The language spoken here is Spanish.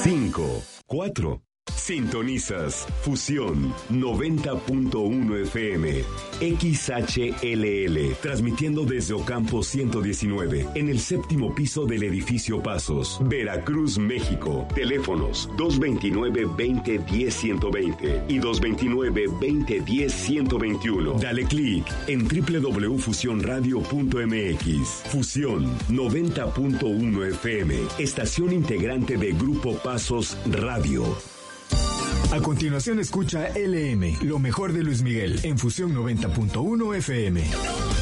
5, 4. Sintonizas Fusión 90.1 FM XHLL, transmitiendo desde Ocampo 119 en el séptimo piso del edificio Pasos, Veracruz, México. Teléfonos 229-2010-120 y 229-2010-121. Dale clic en www.fusionradio.mx. Fusión 90.1 FM, estación integrante de Grupo Pasos Radio. A continuación escucha LM, lo mejor de Luis Miguel, en Fusión 90.1 FM.